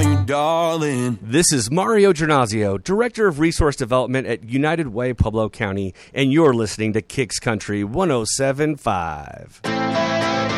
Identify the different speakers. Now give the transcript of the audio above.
Speaker 1: you, darling.
Speaker 2: This is Mario Gernazio, Director of Resource Development at United Way, Pueblo County, and you're listening to Kicks Country 107.5.